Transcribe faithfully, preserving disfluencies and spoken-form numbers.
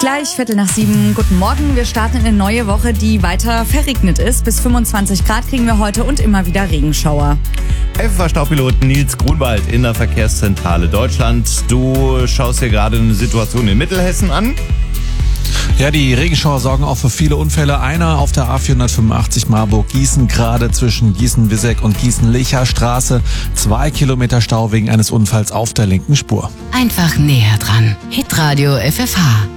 Gleich Viertel nach sieben. Guten Morgen. Wir starten in eine neue Woche, die weiter verregnet ist. Bis fünfundzwanzig Grad kriegen wir heute und immer wieder Regenschauer. F V-Staupilot Nils Grunwald in der Verkehrszentrale Deutschland. Du schaust dir gerade eine Situation in Mittelhessen an. Ja, die Regenschauer sorgen auch für viele Unfälle. Einer auf der A vierhundertfünfundachtzig Marburg-Gießen, gerade zwischen Gießen-Wisseck und Gießen-Licher Straße. Zwei Kilometer Stau wegen eines Unfalls auf der linken Spur. Einfach näher dran. Hitradio F F H.